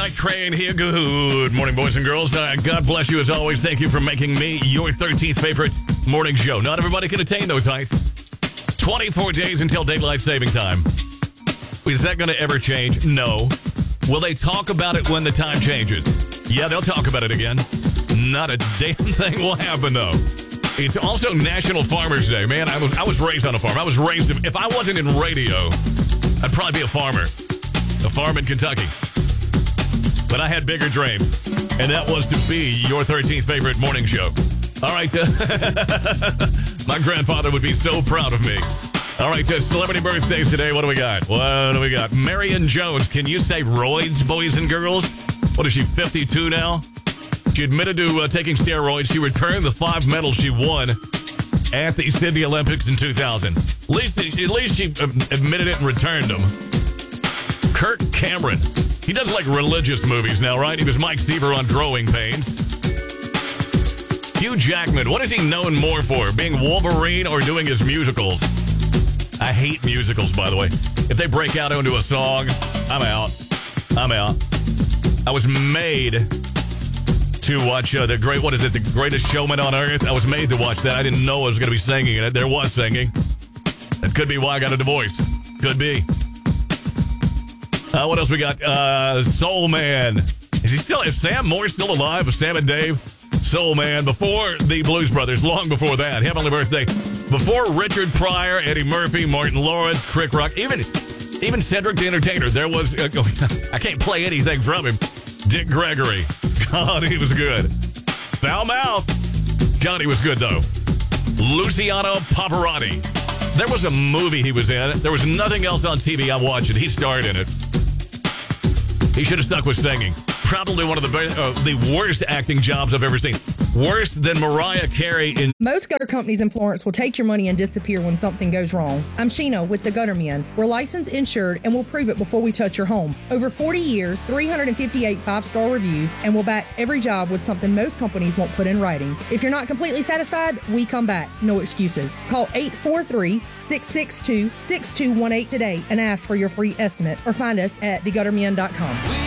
Mike Crane here. Good morning, boys and girls. God bless you as always. Thank you for making me your 13th favorite morning show. Not everybody can attain those heights. 24 days until daylight saving time. Is that going to ever change? No. Will they talk about it when the time changes? Yeah, they'll talk about it again. Not a damn thing will happen, though. It's also National Farmers Day. Man, I was raised on a farm. I was raised... If I wasn't in radio, I'd probably be a farmer. A farm in Kentucky. But I had bigger dreams, and that was to be your 13th favorite morning show. All right. My grandfather would be so proud of me. All right, celebrity birthdays today. What do we got? Marion Jones. Can you say roids, boys and girls? What is she, 52 now? She admitted to taking steroids. She returned the 5 medals she won at the Sydney Olympics in 2000. At least she admitted it and returned them. Kirk Cameron. He does like religious movies now, right? He was Mike Seaver on Growing Pains. Hugh Jackman. What is he known more for? Being Wolverine or doing his musicals? I hate musicals, by the way. If they break out into a song, I'm out. I was made to watch The Greatest Showman on Earth. I was made to watch that. I didn't know I was going to be singing in it. There was singing. That could be why I got a divorce. Could be. What else we got? Soul Man. Is Sam Moore still alive? Sam and Dave? Soul Man. Before the Blues Brothers. Long before that. Heavenly Birthday. Before Richard Pryor, Eddie Murphy, Martin Lawrence, Crick Rock, even Cedric the Entertainer, there was... I can't play anything from him. Dick Gregory. God, he was good. Foul Mouth. God, he was good, though. Luciano Pavarotti. There was a movie he was in. There was nothing else on TV I watched it. He starred in it. He should have stuck with singing. Probably one of the worst acting jobs I've ever seen. Worse than Mariah Carey in... Most gutter companies in Florence will take your money and disappear when something goes wrong. I'm Sheena with the Gutter Men. We're licensed, insured, and we'll prove it before we touch your home. Over 40 years, 358 5-star reviews, and we'll back every job with something most companies won't put in writing. If you're not completely satisfied, we come back. No excuses. Call 843-662-6218 today and ask for your free estimate, or find us at theguttermen.com.